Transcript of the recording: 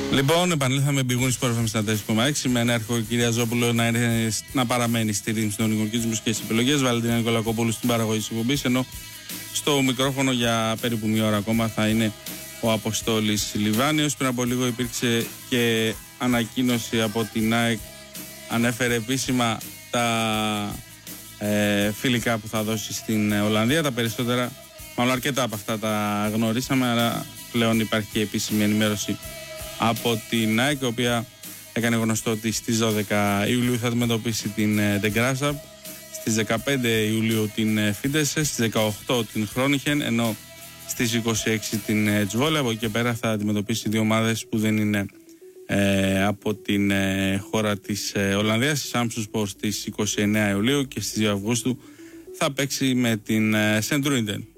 Λοιπόν, επανήλθαμε Big Win Sport FM 4,6 με ενάρχο κυρία Ζόπουλο να παραμένει στη ρύθμιση των νοικοκυρικής μουσικής επιλογές, Βαλεντίνα Νικολακοπούλου στην παραγωγή της εκπομπής, ενώ στο μικρόφωνο για περίπου μία ώρα ακόμα θα είναι ο Αποστόλης Λιβάνιος. Πριν από λίγο υπήρξε και ανακοίνωση από την ΑΕΚ, ανέφερε επίσημα τα φιλικά που θα δώσει στην Ολλανδία. Τα περισσότερα, μάλλον αρκετά από αυτά τα γνωρίσαμε, αλλά πλέον υπάρχει και επίσημη ενημέρωση από την ΑΕΚ, η οποία έκανε γνωστό ότι στις 12 Ιουλίου θα αντιμετωπίσει την Ντεγκράσαπ, στις 15 Ιουλίου την Φίντεσε, στις 18 την Χρόνιχεν, ενώ στις 26 την Τσβόλε. Από εκεί και πέρα θα αντιμετωπίσει δύο ομάδες που δεν είναι από την χώρα της Ολλανδίας. Στη Σάμψουσπορ στις 29 Ιουλίου και στις 2 Αυγούστου θα παίξει με την Σεντρούιντεν.